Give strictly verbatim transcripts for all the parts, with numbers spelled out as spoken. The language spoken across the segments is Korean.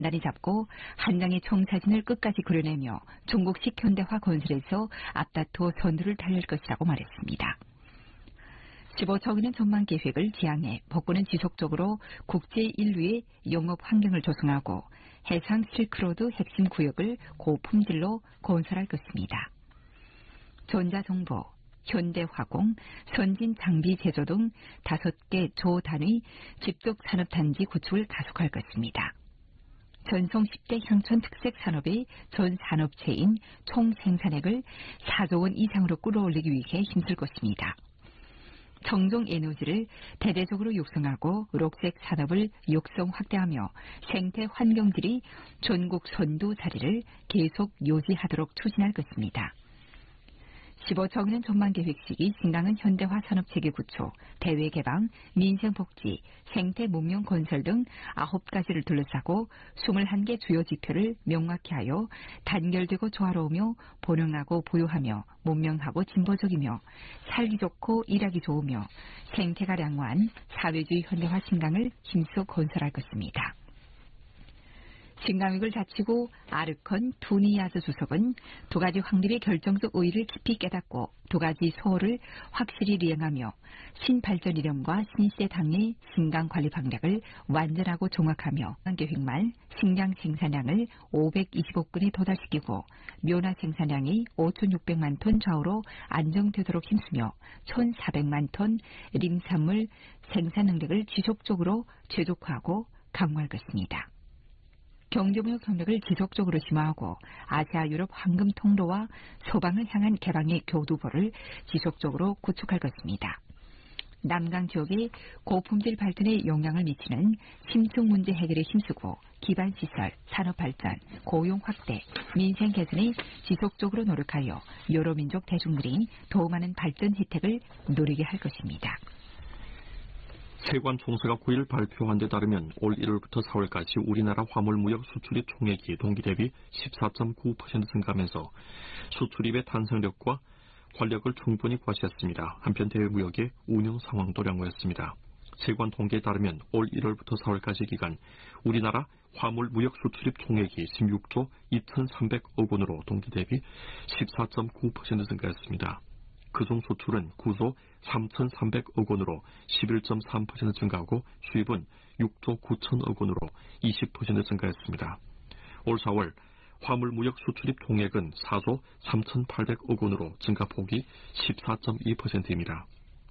날이 잡고 한 장의 청사진을 끝까지 그려내며 중국식 현대화 건설에서 앞다퉈 선두를 달릴 것이라고 말했습니다. 십오척이는 전망 계획을 지향해 복구는 지속적으로 국제 인류의 영업 환경을 조성하고 해상 실크로드 핵심 구역을 고품질로 건설할 것입니다. 전자정보, 현대화공, 선진 장비 제조 등 다섯 개 조단위 집적 산업단지 구축을 가속할 것입니다. 전송 십 대 향촌 특색 산업의 전 산업체인 총 생산액을 사조 원 이상으로 끌어올리기 위해 힘쓸 것입니다. 청정 에너지를 대대적으로 육성하고 녹색 산업을 육성 확대하며 생태 환경질이 전국 선두 자리를 계속 유지하도록 추진할 것입니다. 십오척이는 전망 계획 시기 신강은 현대화 산업체계 구축, 대외 개방, 민생복지, 생태 문명 건설 등 아홉 가지를 둘러싸고 스물한 개 주요 지표를 명확히 하여 단결되고 조화로우며 번영하고 부유하며 문명하고 진보적이며 살기 좋고 일하기 좋으며 생태가 양호한 사회주의 현대화 신강을 힘써 건설할 것입니다. 신강익을 자치구 아르컨 투니아즈 주석은 두 가지 확립의 결정적 의의를 깊이 깨닫고 두 가지 소호를 확실히 이행하며 신발전 이념과 신시대 당의 신강 관리 방략을 완전하고 종합하며 계획 말 식량 생산량을 오백이십억 건에 도달시키고 묘나 생산량이 오천육백만 톤 좌우로 안정되도록 힘쓰며 천사백만 톤 림산물 생산 능력을 지속적으로 최적화하고 강화할 것입니다. 경제무역 협력을 지속적으로 심화하고 아시아 유럽 황금 통로와 소방을 향한 개방의 교두보를 지속적으로 구축할 것입니다. 남강 지역의 고품질 발전에 영향을 미치는 심층 문제 해결에 힘쓰고 기반시설, 산업발전, 고용 확대, 민생 개선에 지속적으로 노력하여 여러 민족 대중들이 더 많은 발전 혜택을 누리게 할 것입니다. 세관 총수가 구일 발표한 데 따르면 올 일월부터 사월까지 우리나라 화물무역 수출입 총액이 동기 대비 십사 점 구 퍼센트 증가하면서 수출입의 탄성력과 활력을 충분히 과시했습니다. 한편 대외무역의 운영 상황도 양호했습니다. 세관 통계에 따르면 올 일월부터 사월까지 기간 우리나라 화물무역 수출입 총액이 십육조 이천삼백억 원으로 동기 대비 십사 점 구 퍼센트 증가했습니다. 그중 수출은 구조 삼천삼백억 원으로 십일 점 삼 퍼센트 증가하고 수입은 육조 구천억 원으로 이십 퍼센트 증가했습니다. 올 사월 화물무역 수출입 총액은 사조 삼천팔백억 원으로 증가폭이 십사 점 이 퍼센트입니다.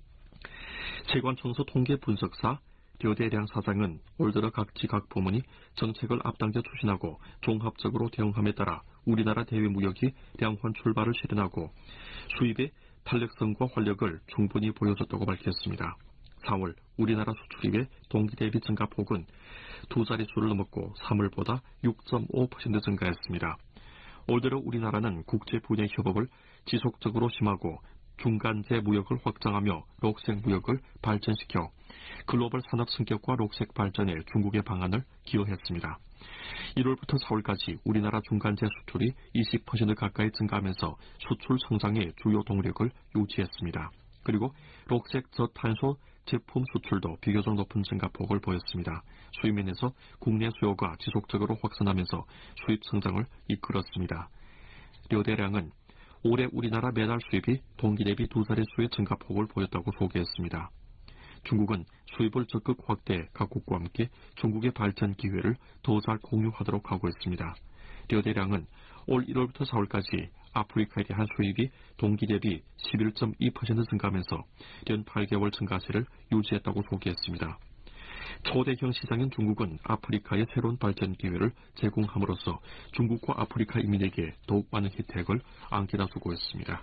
세관청소 통계 분석사 류대량 사장은 올 들어 각 지각 부문이 정책을 앞당겨 추진하고 종합적으로 대응함에 따라 우리나라 대외무역이 량환 출발을 실현하고 수입의 탄력성과 활력을 충분히 보여줬다고 밝혔습니다. 사월 우리나라 수출입의 동기 대비 증가폭은 두 자릿수를 넘었고 삼월보다 육 점 오 퍼센트 증가했습니다. 올 들어 우리나라는 국제 분야 협업을 지속적으로 심하고 중간재 무역을 확장하며 녹색 무역을 발전시켜 글로벌 산업 성격과 녹색 발전에 중국의 방안을 기여했습니다. 일월부터 사월까지 우리나라 중간재 수출이 이십 퍼센트 가까이 증가하면서 수출 성장의 주요 동력을 유지했습니다. 그리고 녹색 저탄소 제품 수출도 비교적 높은 증가폭을 보였습니다. 수입면에서 국내 수요가 지속적으로 확산하면서 수입 성장을 이끌었습니다. 류대량은 올해 우리나라 매달 수입이 동기 대비 두 자릿수의 증가폭을 보였다고 소개했습니다. 중국은 수입을 적극 확대해 각국과 함께 중국의 발전 기회를 더 잘 공유하도록 하고 있습니다. 류대량은 올 일월부터 사월까지 아프리카에 대한 수입이 동기 대비 십일 점 이 퍼센트 증가하면서 연 팔 개월 증가세를 유지했다고 소개했습니다. 초대형 시장인 중국은 아프리카의 새로운 발전 기회를 제공함으로써 중국과 아프리카 인민에게 더욱 많은 혜택을 안겨다 주고 있습니다.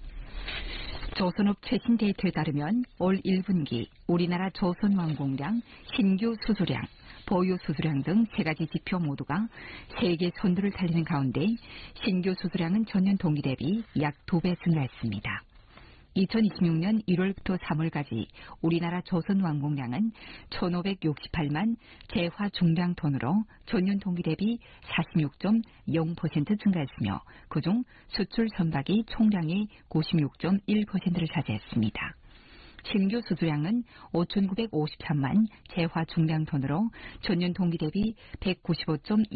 조선업 최신 데이터에 따르면 올 일 분기 우리나라 조선왕공량, 신규 수주량, 보유 수주량 등 세 가지 지표 모두가 세계 선두를 달리는 가운데 신규 수주량은 전년 동기 대비 약 두 배 증가했습니다. 이천이십육 년 일월부터 삼월까지 우리나라 조선왕공량은 천오백육십팔만 재화 중량 톤으로 전년 동기 대비 사십육 점 영 퍼센트 증가했으며 그중 수출 선박이 총량의 구십육 점 일 퍼센트를 차지했습니다. 신규 수주량은 오천구백오십삼만 재화 중량 톤으로 전년 동기 대비 백구십오 점